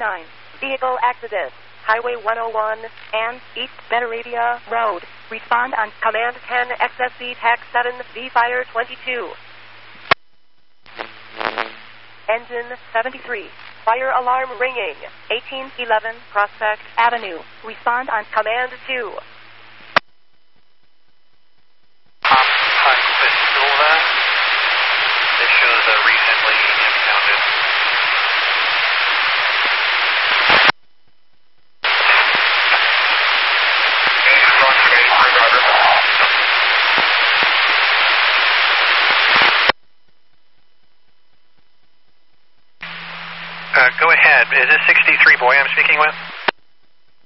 Vehicle accident. Highway 101 and East Bessarabia Road. Respond on Command 10 XSC TAC 7 V-Fire 22. Engine 73. Fire alarm ringing. 1811 Prospect Avenue. Respond on Command 2. Silva. This shows a recently impounded. Go ahead. Is this 63 boy I'm speaking with?